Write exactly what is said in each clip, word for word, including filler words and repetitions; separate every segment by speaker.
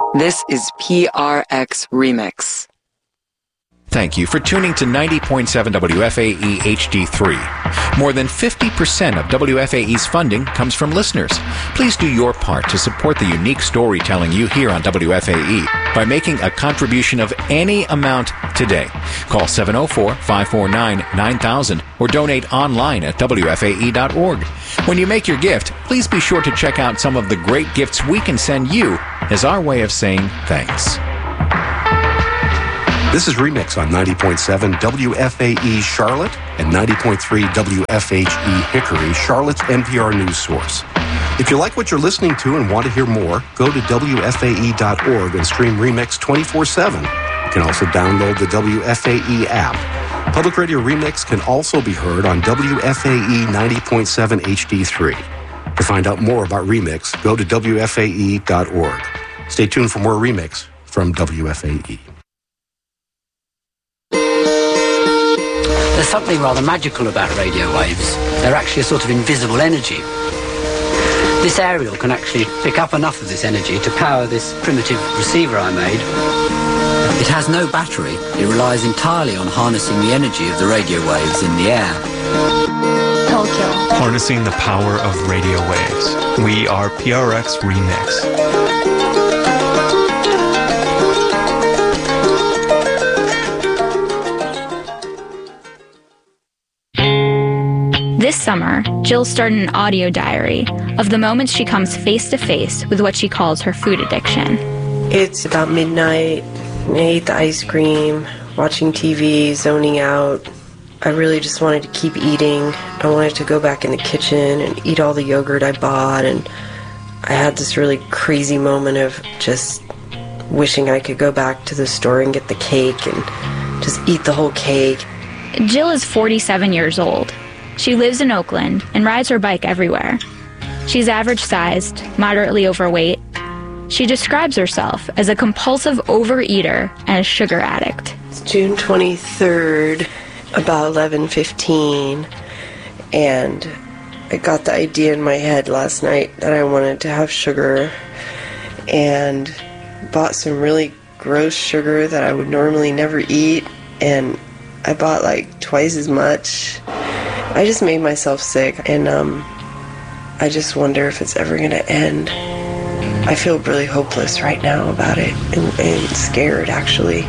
Speaker 1: This is P R X Remix.
Speaker 2: Thank you for tuning to ninety point seven W F A E H D three. More than fifty percent of W F A E's funding comes from listeners. Please do your part to support the unique storytelling you hear on W F A E by making a contribution of any amount today. Call seven oh four, five four nine, nine thousand or donate online at W F A E dot org. When you make your gift, please be sure to check out some of the great gifts we can send you as our way of saying thanks.
Speaker 3: This is Remix on ninety point seven W F A E Charlotte and ninety point three W F H E Hickory, Charlotte's N P R news source. If you like what you're listening to and want to hear more, go to W F A E dot org and stream Remix twenty-four seven. You can also download the W F A E app. Public Radio Remix can also be heard on W F A E ninety point seven H D three. To find out more about Remix, go to W F A E dot org. Stay tuned for more Remix from W F A E.
Speaker 4: There's something rather magical about radio waves. They're actually a sort of invisible energy. This aerial can actually pick up enough of this energy to power this primitive receiver I made. It has no battery. It relies entirely on harnessing the energy of the radio waves in the air.
Speaker 5: Tokyo. Harnessing the power of radio waves. We are P R X Remix.
Speaker 6: This summer, Jill started an audio diary of the moments she comes face to face with what she calls her food addiction.
Speaker 7: It's about midnight. I ate the ice cream, watching T V, zoning out. I really just wanted to keep eating. I wanted to go back in the kitchen and eat all the yogurt I bought, and I had this really crazy moment of just wishing I could go back to the store and get the cake and just eat the whole cake.
Speaker 6: Jill is forty-seven years old. She lives in Oakland and rides her bike everywhere. She's average-sized, moderately overweight. She describes herself as a compulsive overeater and a sugar addict.
Speaker 7: It's June twenty-third, about eleven fifteen, and I got the idea in my head last night that I wanted to have sugar, and bought some really gross sugar that I would normally never eat, and I bought like twice as much. I just made myself sick, and um, I just wonder if it's ever going to end. I feel really hopeless right now about it, and, and scared, actually.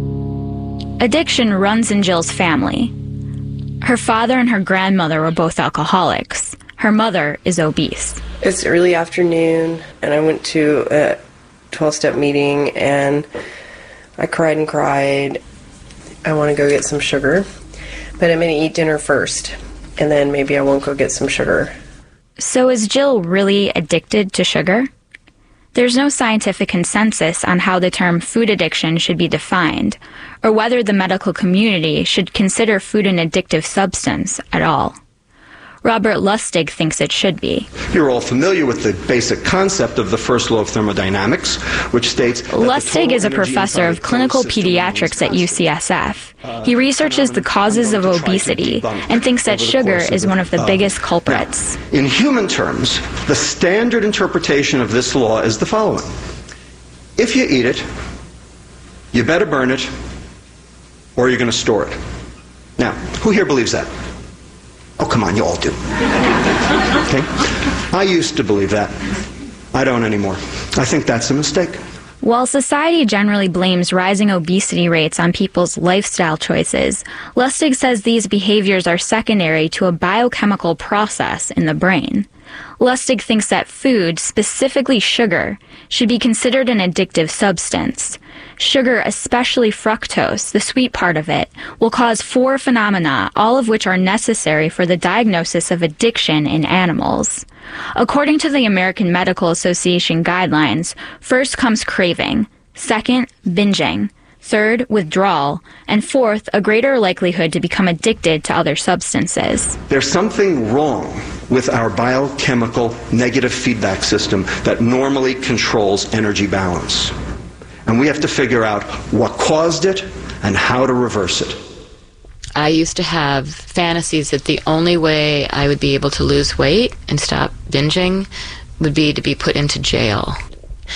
Speaker 6: Addiction runs in Jill's family. Her father and her grandmother were both alcoholics. Her mother is obese.
Speaker 7: It's early afternoon, and I went to a twelve-step meeting, and I cried and cried. I want to go get some sugar, but I'm going to eat dinner first. And then maybe I won't go get some sugar.
Speaker 6: So is Jill really addicted to sugar? There's no scientific consensus on how the term food addiction should be defined, or whether the medical community should consider food an addictive substance at all. Robert Lustig thinks it should be.
Speaker 8: You're all familiar with the basic concept of the first law of thermodynamics, which states...
Speaker 6: Lustig is a professor of clinical pediatrics at U C S F. He researches the causes of obesity and thinks that sugar is one of the biggest culprits.
Speaker 8: Now, in human terms, the standard interpretation of this law is the following. If you eat it, you better burn it, or you're going to store it. Now, who here believes that? Oh, come on, you all do. Okay? I used to believe that. I don't anymore. I think that's a mistake.
Speaker 6: While society generally blames rising obesity rates on people's lifestyle choices, Lustig says these behaviors are secondary to a biochemical process in the brain. Lustig thinks that food, specifically sugar, should be considered an addictive substance. Sugar, especially fructose, the sweet part of it, will cause four phenomena, all of which are necessary for the diagnosis of addiction in animals. According to the American Medical Association guidelines, first comes craving, second, binging, third, withdrawal, and fourth, a greater likelihood to become addicted to other substances.
Speaker 8: There's something wrong with our biochemical negative feedback system that normally controls energy balance. And we have to figure out what caused it and how to reverse it.
Speaker 9: I used to have fantasies that the only way I would be able to lose weight and stop binging would be to be put into jail.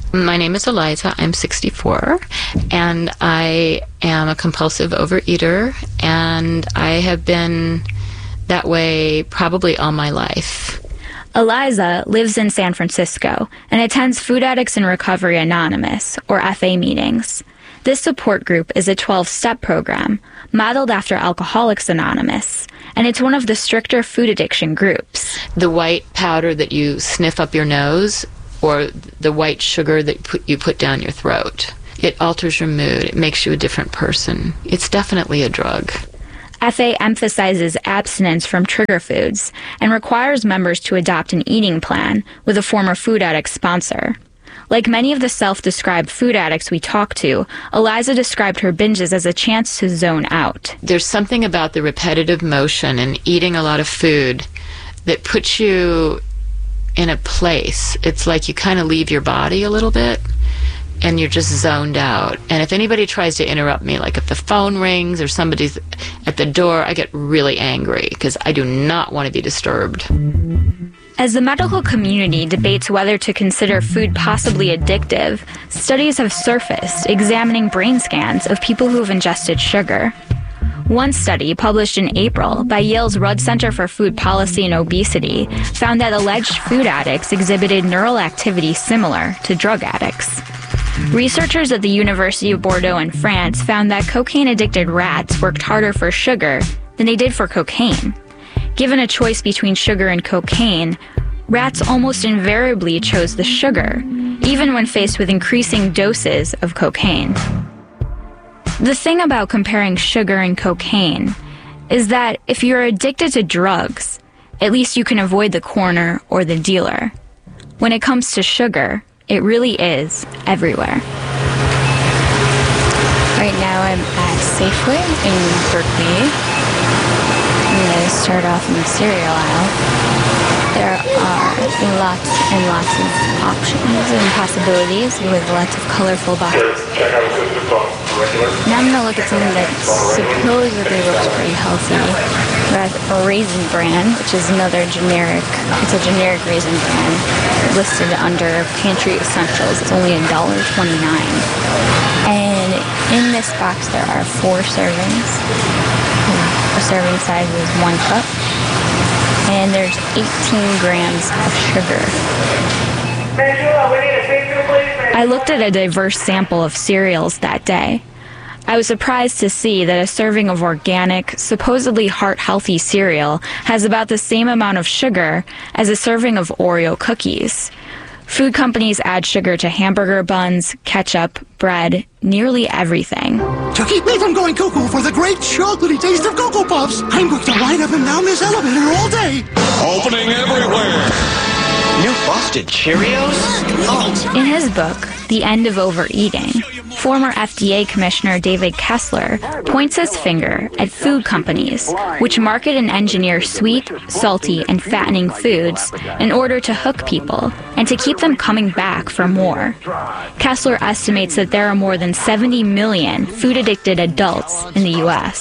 Speaker 9: My name is Eliza. I'm sixty-four, and I am a compulsive overeater, and I have been that way probably all my life.
Speaker 6: Eliza lives in San Francisco and attends Food Addicts in Recovery Anonymous, or F A meetings. This support group is a twelve-step program modeled after Alcoholics Anonymous, and it's one of the stricter food addiction groups.
Speaker 9: The white powder that you sniff up your nose, or the white sugar that put, you put down your throat, it alters your mood. It makes you a different person. It's definitely a drug.
Speaker 6: F A emphasizes abstinence from trigger foods and requires members to adopt an eating plan with a former food addict sponsor. Like many of the self-described food addicts we talked to, Eliza described her binges as a chance to zone out.
Speaker 9: There's something about the repetitive motion and eating a lot of food that puts you in a place. It's like you kind of leave your body a little bit, and you're just zoned out. And if anybody tries to interrupt me, like if the phone rings or somebody's at the door, I get really angry because I do not want to be disturbed.
Speaker 6: As the medical community debates whether to consider food possibly addictive, studies have surfaced examining brain scans of people who have ingested sugar. One study, published in April by Yale's Rudd Center for Food Policy and Obesity, found that alleged food addicts exhibited neural activity similar to drug addicts. Researchers at the University of Bordeaux in France found that cocaine-addicted rats worked harder for sugar than they did for cocaine. Given a choice between sugar and cocaine, rats almost invariably chose the sugar, even when faced with increasing doses of cocaine. The thing about comparing sugar and cocaine is that if you're addicted to drugs, at least you can avoid the corner or the dealer. When it comes to sugar, it really is everywhere.
Speaker 10: Right now I'm at Safeway in Berkeley. I'm going to start off in the cereal aisle. There are lots and lots of options and possibilities with lots of colorful boxes. Now I'm going to look at something that supposedly looks pretty healthy. We have a Raisin Bran, which is another generic, it's a generic Raisin Bran listed under Pantry Essentials. It's only one dollar and twenty-nine cents. And in this box there are four servings. A serving size is one cup. And there's eighteen grams of sugar.
Speaker 6: I looked at a diverse sample of cereals that day. I was surprised to see that a serving of organic, supposedly heart-healthy cereal has about the same amount of sugar as a serving of Oreo cookies. Food companies add sugar to hamburger buns, ketchup, bread, nearly everything.
Speaker 11: To keep me from going cuckoo for the great chocolatey taste of Cocoa Puffs, I'm going to ride up and down this elevator all day.
Speaker 12: Opening everywhere.
Speaker 13: New Frosted Cheerios? Oh.
Speaker 6: In his book, The End of Overeating, former F D A Commissioner David Kessler points his finger at food companies, which market and engineer sweet, salty, and fattening foods in order to hook people and to keep them coming back for more. Kessler estimates that there are more than seventy million food-addicted adults in the U S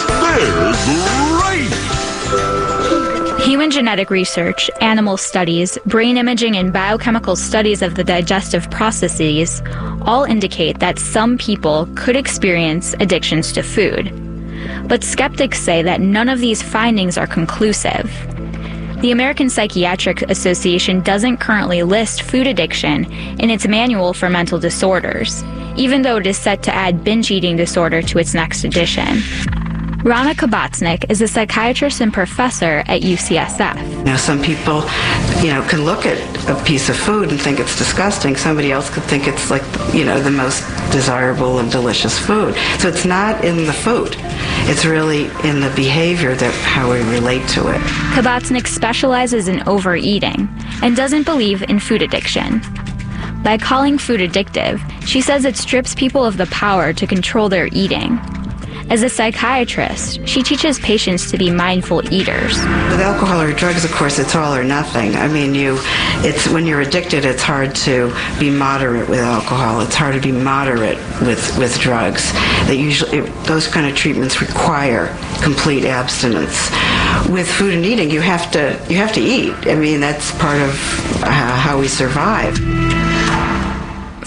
Speaker 6: Human genetic research, animal studies, brain imaging, and biochemical studies of the digestive processes all indicate that some people could experience addictions to food. But skeptics say that none of these findings are conclusive. The American Psychiatric Association doesn't currently list food addiction in its manual for mental disorders, even though it is set to add binge eating disorder to its next edition. Rana Kabatsnik is a psychiatrist and professor at U C S F.
Speaker 14: Now, some people, you know, can look at a piece of food and think it's disgusting. Somebody else could think it's like, you know, the most desirable and delicious food. So it's not in the food. It's really in the behavior, that how we relate to it.
Speaker 6: Kabatsnik specializes in overeating and doesn't believe in food addiction. By calling food addictive, she says it strips people of the power to control their eating. As a psychiatrist, she teaches patients to be mindful eaters.
Speaker 14: With alcohol or drugs, of course, it's all or nothing. I mean, you, it's when you're addicted, it's hard to be moderate with alcohol. It's hard to be moderate with, with drugs. They usually, it, those kind of treatments require complete abstinence. With food and eating, you have to, you have to eat. I mean, that's part of uh, how we survive.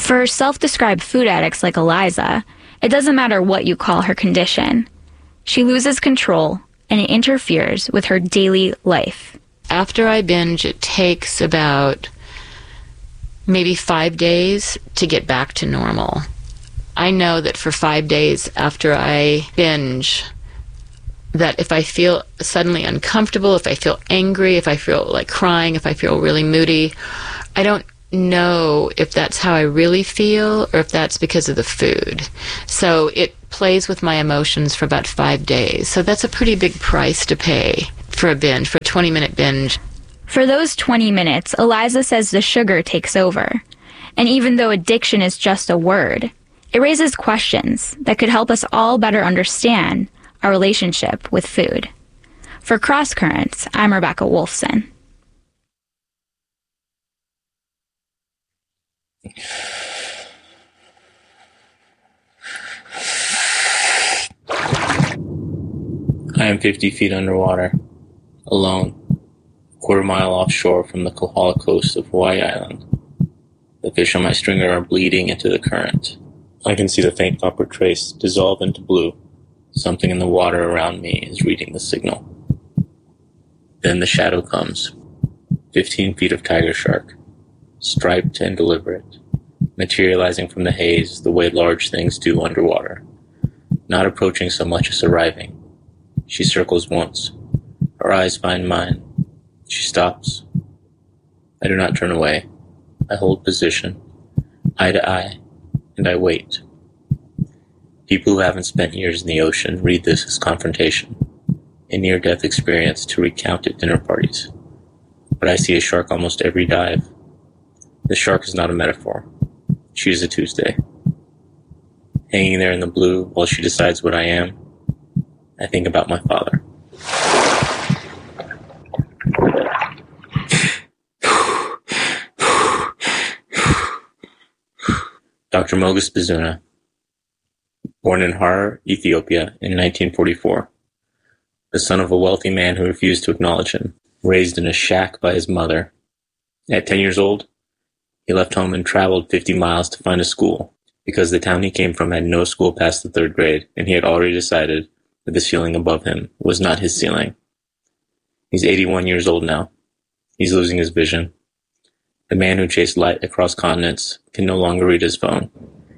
Speaker 6: For self-described food addicts like Eliza, it doesn't matter what you call her condition. She loses control, and it interferes with her daily life.
Speaker 9: After I binge, it takes about maybe five days to get back to normal. I know that for five days after I binge, that if I feel suddenly uncomfortable, if I feel angry, if I feel like crying, if I feel really moody, I don't know if that's how I really feel or if that's because of the food. So it plays with my emotions for about five days. So that's a pretty big price to pay for a binge, for a twenty-minute binge.
Speaker 6: For those twenty minutes, Eliza says the sugar takes over. And even though addiction is just a word, it raises questions that could help us all better understand our relationship with food. For Cross Currents, I'm Rebecca Wolfson.
Speaker 15: I am fifty feet underwater, alone, a quarter mile offshore from the Kohala coast of Hawaii Island. The fish on my stringer are bleeding into the current. I can see the faint copper trace dissolve into blue. Something in the water around me is reading the signal. Then the shadow comes. Fifteen feet of tiger shark, striped and deliberate, materializing from the haze the way large things do underwater, not approaching so much as arriving. She circles once. Her eyes find mine. She stops. I do not turn away. I hold position, eye to eye, and I wait. People who haven't spent years in the ocean read this as confrontation, a near-death experience to recount at dinner parties. But I see a shark almost every dive. The shark is not a metaphor. She is a Tuesday. Hanging there in the blue while she decides what I am, I think about my father. Doctor Mogus Bizuna, born in Harar, Ethiopia in nineteen forty-four, the son of a wealthy man who refused to acknowledge him, raised in a shack by his mother. At ten years old, he left home and traveled fifty miles to find a school, because the town he came from had no school past the third grade, and he had already decided that the ceiling above him was not his ceiling. He's eighty-one years old now. He's losing his vision. The man who chased light across continents can no longer read his phone.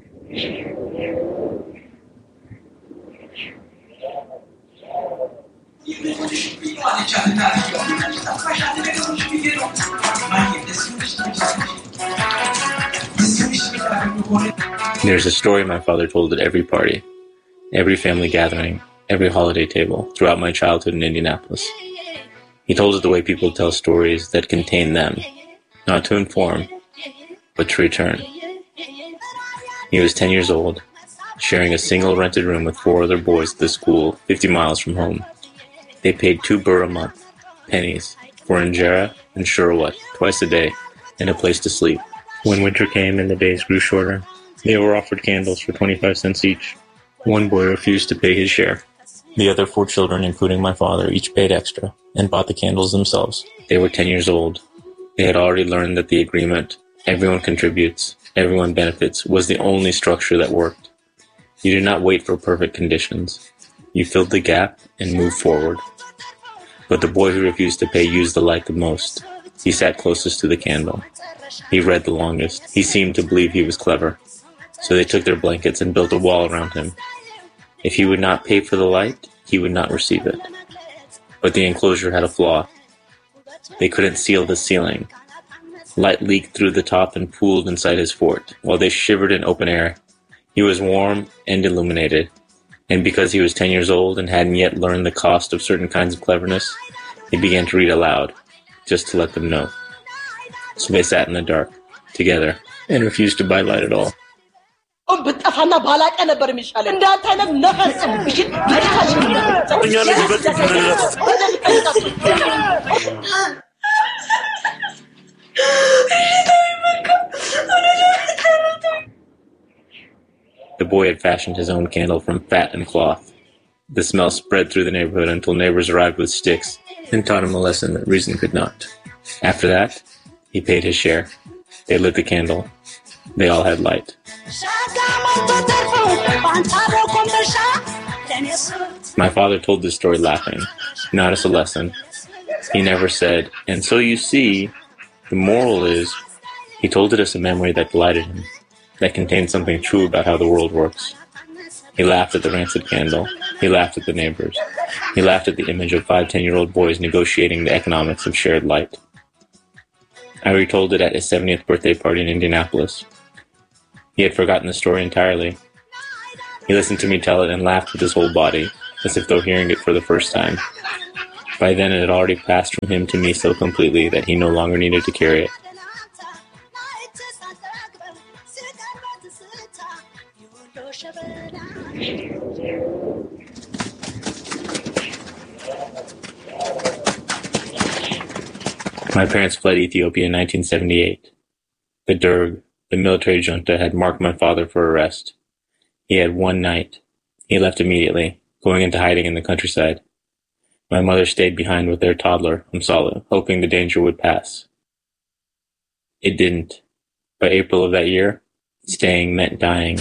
Speaker 15: There's a story my father told at every party, every family gathering, every holiday table throughout my childhood in Indianapolis. He told it the way people tell stories that contain them, not to inform, but to return. He was ten years old, sharing a single rented room with four other boys at the school fifty miles from home. They paid two burr a month, pennies, for injera and shurwat twice a day, and a place to sleep. When winter came and the days grew shorter, they were offered candles for twenty-five cents each. One boy refused to pay his share. The other four children, including my father, each paid extra and bought the candles themselves. They were ten years old. They had already learned that the agreement, everyone contributes, everyone benefits, was the only structure that worked. You did not wait for perfect conditions. You filled the gap and moved forward. But the boy who refused to pay used the light the most. He sat closest to the candle. He read the longest. He seemed to believe he was clever. So they took their blankets and built a wall around him. If he would not pay for the light, he would not receive it. But the enclosure had a flaw. They couldn't seal the ceiling. Light leaked through the top and pooled inside his fort, while they shivered in open air. He was warm and illuminated, and because he was ten years old and hadn't yet learned the cost of certain kinds of cleverness, he began to read aloud, just to let them know. So they sat in the dark, together, and refused to buy light at all. The boy had fashioned his own candle from fat and cloth. The smell spread through the neighborhood until neighbors arrived with sticks and taught him a lesson that reason could not. After that, he paid his share. They lit the candle. They all had light. My father told this story laughing, not as a lesson. He never said, and so you see, the moral is, he told it as a memory that delighted him, that contained something true about how the world works. He laughed at the rancid candle. He laughed at the neighbors. He laughed at the image of five ten-year-old boys negotiating the economics of shared light. I retold it at his seventieth birthday party in Indianapolis. He had forgotten the story entirely. He listened to me tell it and laughed with his whole body, as if though hearing it for the first time. By then it had already passed from him to me so completely that he no longer needed to carry it. My parents fled Ethiopia in nineteen seventy-eight. The Derg, the military junta, had marked my father for arrest. He had one night. He left immediately, going into hiding in the countryside. My mother stayed behind with their toddler, Umsalu, hoping the danger would pass. It didn't. By April of that year, staying meant dying.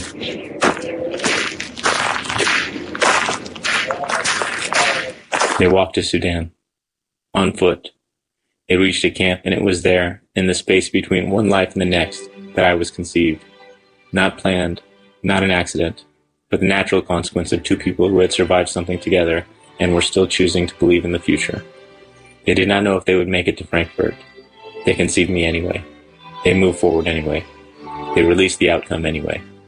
Speaker 15: They walked to Sudan, on foot. They reached a camp, and it was there, in the space between one life and the next, that I was conceived. Not planned, not an accident, but the natural consequence of two people who had survived something together and were still choosing to believe in the future. They did not know if they would make it to Frankfurt. They conceived me anyway. They moved forward anyway. They released the outcome anyway.